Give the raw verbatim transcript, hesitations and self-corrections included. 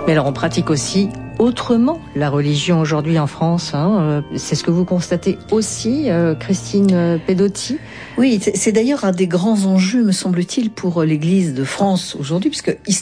Mais alors on pratique aussi autrement la religion aujourd'hui en France, hein. C'est ce que vous constatez aussi, euh, Christine Pedotti? Oui, c'est d'ailleurs un des grands enjeux, me semble-t-il, pour l'Église de France aujourd'hui, puisque historiquement,